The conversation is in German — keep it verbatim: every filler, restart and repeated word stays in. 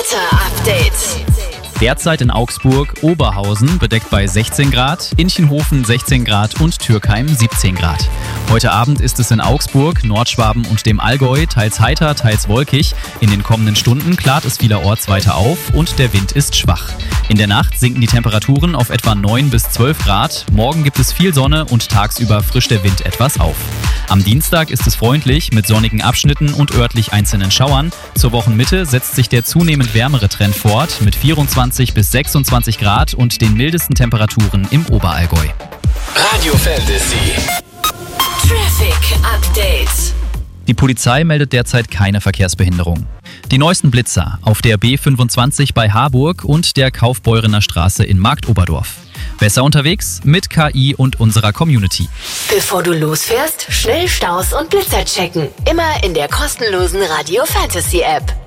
Wetter-Update. Derzeit in Augsburg, Oberhausen bedeckt bei sechzehn Grad, Inchenhofen sechzehn Grad und Türkheim siebzehn Grad. Heute Abend ist es in Augsburg, Nordschwaben und dem Allgäu teils heiter, teils wolkig. In den kommenden Stunden klart es vielerorts weiter auf und der Wind ist schwach. In der Nacht sinken die Temperaturen auf etwa neun bis zwölf Grad. Morgen gibt es viel Sonne und tagsüber frischt der Wind etwas auf. Am Dienstag ist es freundlich mit sonnigen Abschnitten und örtlich einzelnen Schauern. Zur Wochenmitte setzt sich der zunehmend wärmere Trend fort mit vierundzwanzig bis sechsundzwanzig Grad und den mildesten Temperaturen im Oberallgäu. Radio Fantasy. Traffic Update. Die Polizei meldet derzeit keine Verkehrsbehinderung. Die neuesten Blitzer auf der B fünfundzwanzig bei Harburg und der Kaufbeurener Straße in Marktoberdorf. Besser unterwegs mit K I und unserer Community. Bevor du losfährst, schnell Staus und Blitzer checken. Immer in der kostenlosen Radio Fantasy App.